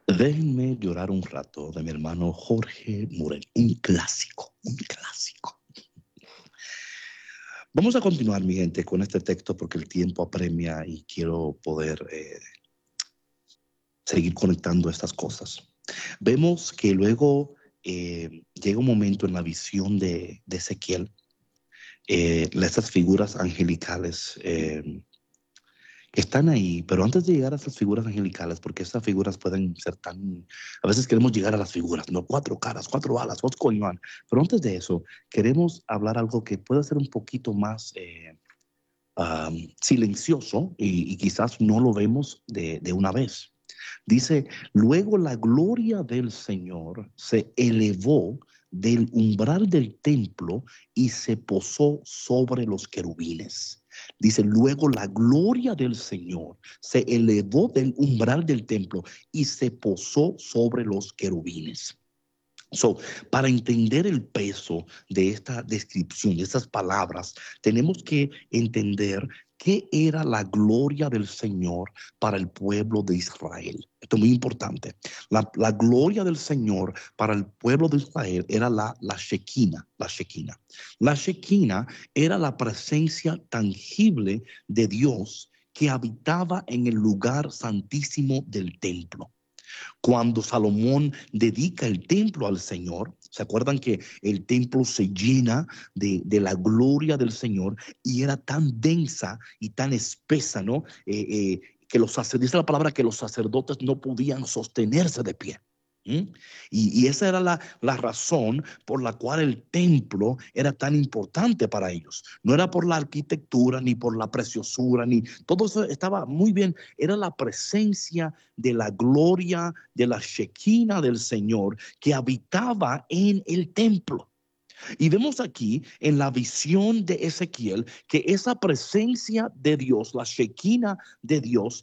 Déjenme llorar un rato de mi hermano Jorge Morel, un clásico, un clásico. Vamos a continuar, mi gente, con este texto porque el tiempo apremia y quiero poder seguir conectando estas cosas. Vemos que luego llega un momento en la visión de Ezequiel, estas figuras angelicales que están ahí, pero antes de llegar a esas figuras angelicales, porque estas figuras pueden ser tan, a veces queremos llegar a las figuras, no, cuatro caras, cuatro alas, what's going on, pero antes de eso, queremos hablar algo que puede ser un poquito más silencioso y quizás no lo vemos de una vez. Dice, luego la gloria del Señor se elevó del umbral del templo y se posó sobre los querubines. Dice, luego la gloria del Señor se elevó del umbral del templo y se posó sobre los querubines. So, para entender el peso de esta descripción, de estas palabras, tenemos que entender qué era la gloria del Señor para el pueblo de Israel. Esto es muy importante. La gloria del Señor para el pueblo de Israel era la Shekinah, la Shekinah. La Shekinah era la presencia tangible de Dios que habitaba en el lugar santísimo del templo. Cuando Salomón dedica el templo al Señor, ¿se acuerdan que el templo se llena de la gloria del Señor y era tan densa y tan espesa, ¿no? Que dice la palabra que los sacerdotes no podían sostenerse de pie. ¿Mm? Y esa era la razón por la cual el templo era tan importante para ellos. No era por la arquitectura, ni por la preciosura, ni todo eso estaba muy bien. Era la presencia de la gloria, de la Shekinah del Señor que habitaba en el templo. Y vemos aquí en la visión de Ezequiel que esa presencia de Dios, la Shekinah de Dios,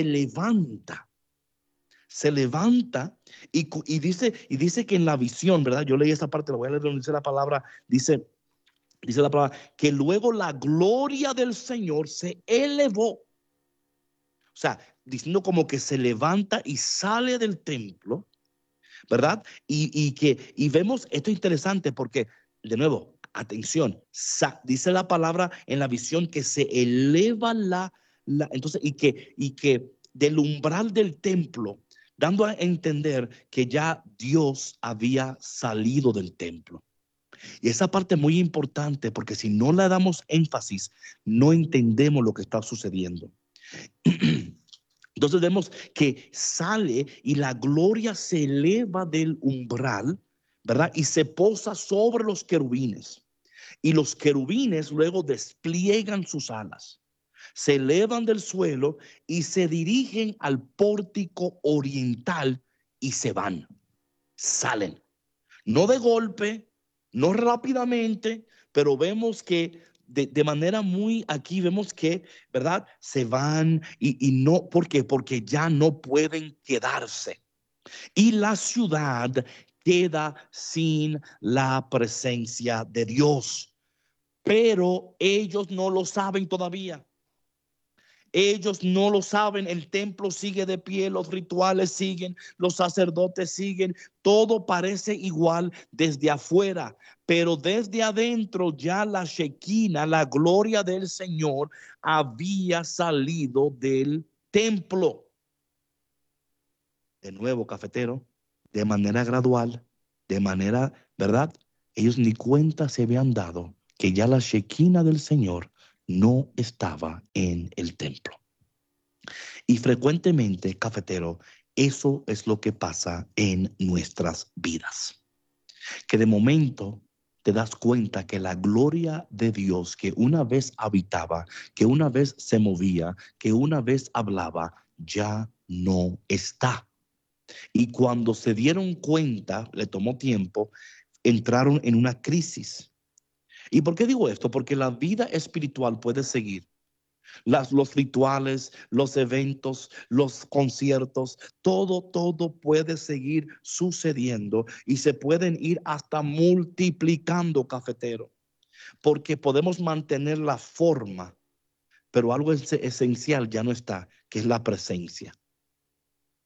se levanta y dice que en la visión, ¿verdad? Yo leí esta parte, la voy a leer donde dice la palabra, dice la palabra, que luego la gloria del Señor se elevó. O sea, diciendo como que se levanta y sale del templo, ¿verdad? Y vemos esto interesante porque, de nuevo, atención, dice la palabra en la visión que se eleva entonces, y que del umbral del templo, dando a entender que ya Dios había salido del templo. Y esa parte es muy importante porque si no le damos énfasis, no entendemos lo que está sucediendo. Entonces vemos que sale y la gloria se eleva del umbral, ¿verdad? Y se posa sobre los querubines. Y los querubines luego despliegan sus alas, se elevan del suelo y se dirigen al pórtico oriental y se van, salen. No de golpe, no rápidamente, pero vemos que de manera muy aquí vemos que, ¿verdad? Se van y no, ¿por qué? Porque ya no pueden quedarse. Y la ciudad queda sin la presencia de Dios. Pero ellos no lo saben todavía. Ellos no lo saben, el templo sigue de pie, los rituales siguen, los sacerdotes siguen, todo parece igual desde afuera, pero desde adentro ya la Shekinah, la gloria del Señor, había salido del templo. De nuevo, cafetero, de manera gradual, de manera, ¿verdad? Ellos ni cuenta se habían dado que ya la Shekinah del Señor no estaba en el templo. Y frecuentemente, cafetero, eso es lo que pasa en nuestras vidas. Que de momento te das cuenta que la gloria de Dios que una vez habitaba, que una vez se movía, que una vez hablaba, ya no está. Y cuando se dieron cuenta, le tomó tiempo, entraron en una crisis. ¿Y por qué digo esto? Porque la vida espiritual puede seguir. Los rituales, los eventos, los conciertos, todo puede seguir sucediendo y se pueden ir hasta multiplicando, cafetero, porque podemos mantener la forma, pero algo esencial ya no está, que es la presencia.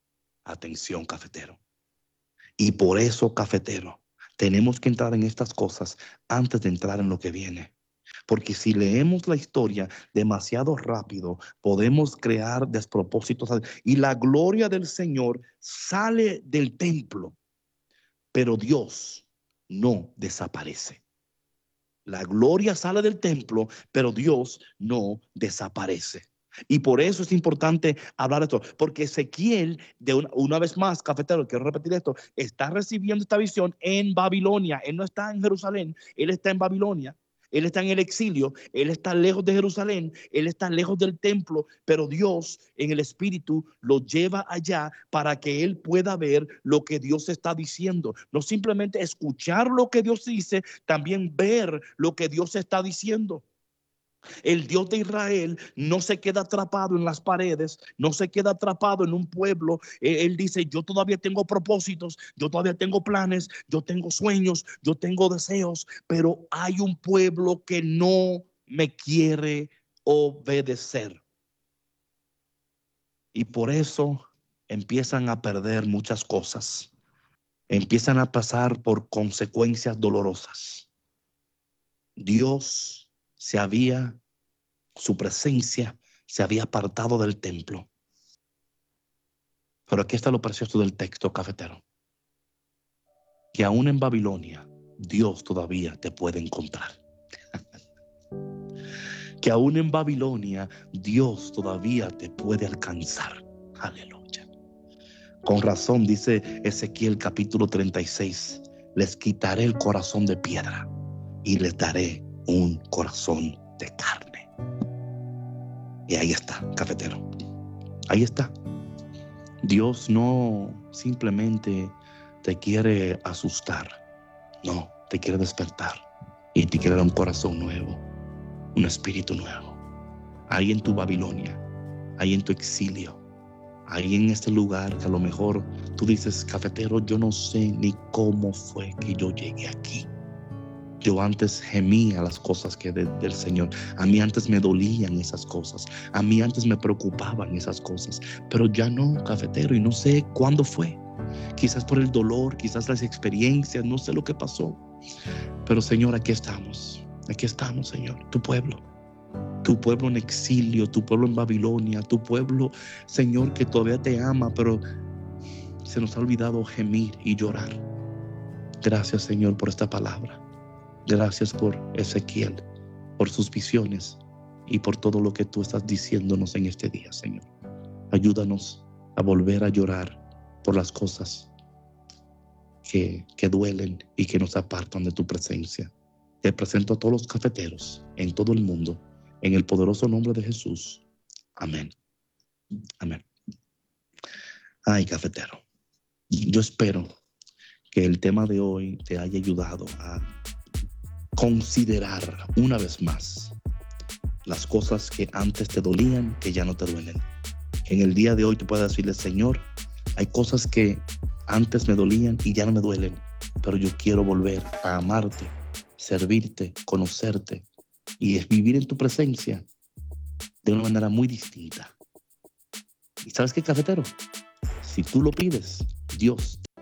Atención, cafetero. Y por eso, cafetero, tenemos que entrar en estas cosas antes de entrar en lo que viene. Porque si leemos la historia demasiado rápido, podemos crear despropósitos. Y la gloria del Señor sale del templo, pero Dios no desaparece. La gloria sale del templo, pero Dios no desaparece. Y por eso es importante hablar de esto, porque Ezequiel, una vez más, cafetero, quiero repetir esto, está recibiendo esta visión en Babilonia. Él no está en Jerusalén, él está en Babilonia. Él está en el exilio, él está lejos de Jerusalén, él está lejos del templo, pero Dios en el Espíritu lo lleva allá para que él pueda ver lo que Dios está diciendo. No simplemente escuchar lo que Dios dice, también ver lo que Dios está diciendo. El Dios de Israel no se queda atrapado en las paredes, no se queda atrapado en un pueblo. Él dice, yo todavía tengo propósitos, yo todavía tengo planes, yo tengo sueños, yo tengo deseos, pero hay un pueblo que no me quiere obedecer. Y por eso empiezan a perder muchas cosas, empiezan a pasar por consecuencias dolorosas. Su presencia se había apartado del templo. Pero aquí está lo precioso del texto, cafetero. Que aún en Babilonia, Dios todavía te puede encontrar. Que aún en Babilonia, Dios todavía te puede alcanzar. Aleluya. Con razón dice Ezequiel capítulo 36, les quitaré el corazón de piedra y les daré un corazón de carne. Y ahí está, cafetero. Ahí está. Dios no simplemente te quiere asustar. No, te quiere despertar. Y te quiere dar un corazón nuevo, un espíritu nuevo. Ahí en tu Babilonia, ahí en tu exilio, ahí en este lugar que a lo mejor tú dices, cafetero, yo no sé ni cómo fue que yo llegué aquí. Yo antes gemía las cosas del Señor. A mí antes me dolían esas cosas. A mí antes me preocupaban esas cosas. Pero ya no, cafetero, y no sé cuándo fue. Quizás por el dolor, quizás las experiencias, no sé lo que pasó. Pero Señor, aquí estamos, Señor, tu pueblo en exilio, tu pueblo en Babilonia, tu pueblo, Señor, que todavía te ama, pero se nos ha olvidado gemir y llorar. Gracias, Señor, por esta palabra. Gracias por Ezequiel, por sus visiones y por todo lo que tú estás diciéndonos en este día, Señor. Ayúdanos a volver a llorar por las cosas que duelen y que nos apartan de tu presencia. Te presento a todos los cafeteros en todo el mundo, en el poderoso nombre de Jesús. Amén. Amén. Ay, cafetero, yo espero que el tema de hoy te haya ayudado a considerar una vez más las cosas que antes te dolían, que ya no te duelen. En el día de hoy tú puedes decirle, Señor, hay cosas que antes me dolían y ya no me duelen, pero yo quiero volver a amarte, servirte, conocerte y vivir en tu presencia de una manera muy distinta. ¿Y sabes qué, cafetero? Si tú lo pides, Dios